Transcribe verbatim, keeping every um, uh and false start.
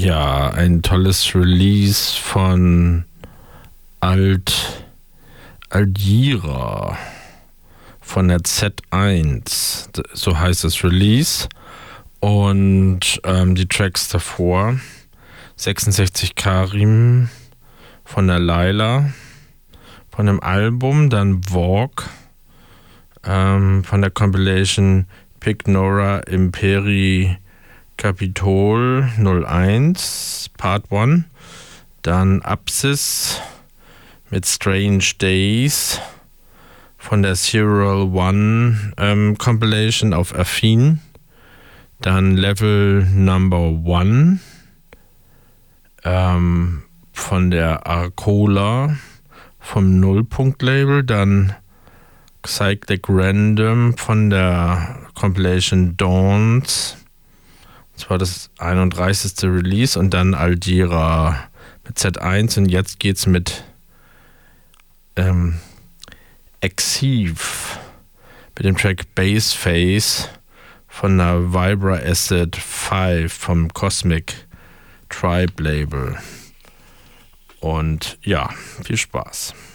Ja, ein tolles Release von Alt Algira von der Z eins, so heißt das Release. Und ähm, die Tracks davor, sechsundsechzig Karim von der Laila, von dem Album, dann Walk, ähm, von der Compilation Pignora Imperi Capitol null eins, Part eins, dann Apsis mit Strange Days von der Serial One ähm, Compilation auf Affin, dann Level Number One ähm, von der Arcola vom Nullpunkt-Label, dann Cyclic Random von der Compilation Dawns. Das war das einunddreißigste Release und dann Algira mit Z eins und jetzt geht's mit ähm, Exive mit dem Track Bass Face von der Vibra Acid fünf vom Cosmic Tribe Label. Und ja, viel Spaß.